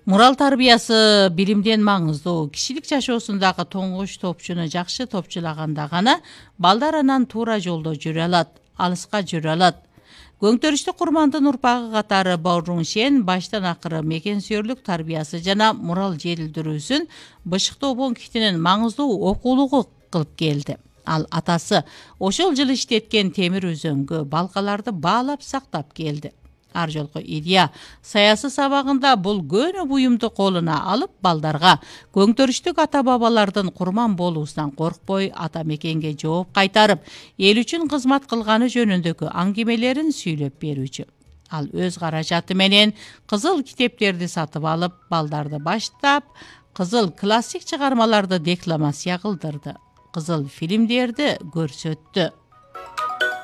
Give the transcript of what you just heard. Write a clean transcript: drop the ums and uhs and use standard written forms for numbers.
Мурал тарбиясы билимден маңыздуу. Кишилик жашоосундагы тоңгуш топчуну жакшы топчулаганда гана балдар анан туура жолдо жүрө алат, алыска жүрө алат. Көңтөрүштү курмандын урпагы катары Баурун Шен баштан акыры мекен сүйөрлүк тарбиясы жана мурал жетилдирүүсүн Бышык Обон китинин маңыздуу окуулугу кылып келди. Ал атасы ошол жылы иштеткен темир өзөнгө балкаларды баалап сактап келди. Ар жолку идея саясы сабагында бул көнө буюмду колуна алып балдарга көңтөрүштүк ата бабалардын курман болуусунан коркпой ата мекенге жооп кайтарып, эл үчүн кызмат кылганы жөнүндөгү аңгемелерин сүйлөп берүүчү. Ал өз каражаты менен кызыл китептерди сатып алып, балдарды баштап, кызыл классик чыгармаларды декламация кылдырды. Кызыл фильмдерди көрсөттү.